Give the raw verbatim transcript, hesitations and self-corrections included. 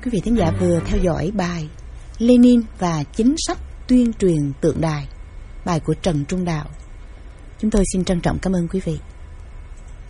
Quý vị thính giả vừa theo dõi bài Lenin và chính sách tuyên truyền tượng đài, bài của Trần Trung Đạo. Chúng tôi xin trân trọng cảm ơn quý vị.